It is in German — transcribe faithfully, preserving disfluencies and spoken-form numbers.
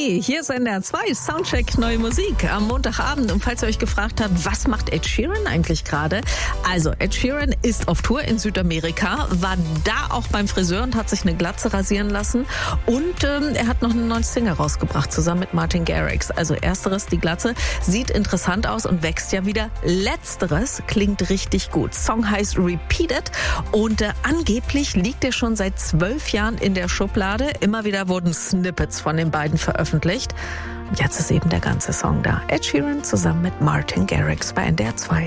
Hi, hier ist N D R zwei, Soundcheck Neue Musik am Montagabend. Und falls ihr euch gefragt habt, was macht Ed Sheeran eigentlich gerade? Also, Ed Sheeran ist auf Tour in Südamerika, war da auch beim Friseur und hat sich eine Glatze rasieren lassen. Und ähm, er hat noch eine neue Single rausgebracht, zusammen mit Martin Garrix. Also ersteres, die Glatze, sieht interessant aus und wächst ja wieder. Letzteres klingt richtig gut. Song heißt Repeated und äh, angeblich liegt er schon seit zwölf Jahren in der Schublade. Immer wieder wurden Snippets von den beiden veröffentlicht. Und jetzt ist eben der ganze Song da. Ed Sheeran zusammen mit Martin Garrix bei N D R zwei.